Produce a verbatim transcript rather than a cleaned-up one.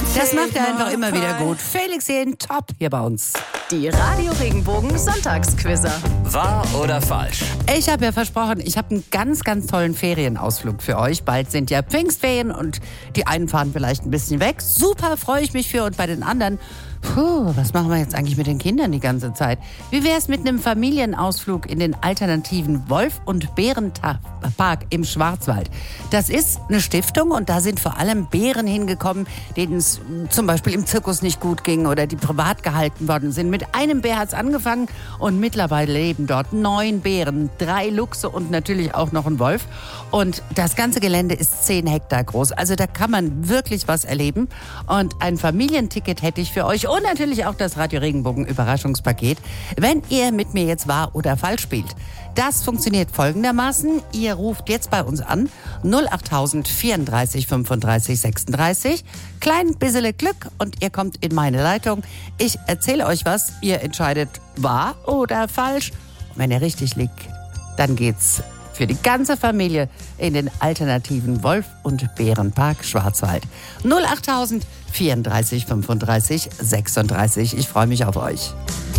Das macht er einfach immer wieder gut. Felix Jähn, top hier bei uns. Die Radio Regenbogen Sonntagsquizzer. Wahr oder falsch? Ich habe ja versprochen, ich habe einen ganz, ganz tollen Ferienausflug für euch. Bald sind ja Pfingstferien und die einen fahren vielleicht ein bisschen weg. Super, freue ich mich für. Und bei den anderen, puh, was machen wir jetzt eigentlich mit den Kindern die ganze Zeit? Wie wäre es mit einem Familienausflug in den alternativen Wolf- und Bärenpark im Schwarzwald? Das ist eine Stiftung und da sind vor allem Bären hingekommen, denen es zum Beispiel im Zirkus nicht gut ging oder die privat gehalten worden sind. Mit einem Bär hat es angefangen und mittlerweile leben dort neun Bären, drei Luchse und natürlich auch noch ein Wolf. Und das ganze Gelände ist zehn Hektar groß. Also da kann man wirklich was erleben. Und ein Familienticket hätte ich für euch und natürlich auch das Radio Regenbogen Überraschungspaket, wenn ihr mit mir jetzt wahr oder falsch spielt. Das funktioniert folgendermaßen. Ihr ruft jetzt bei uns an null achttausend vierunddreißig fünfunddreißig sechsunddreißig. Klein bissele Glück und ihr kommt in meine Leitung. Ich erzähle euch was. Ihr entscheidet wahr oder falsch. Und wenn ihr richtig liegt, dann geht's für die ganze Familie in den alternativen Wolf- und Bärenpark Schwarzwald. null achttausend vierunddreißig fünfunddreißig sechsunddreißig. Ich freue mich auf euch.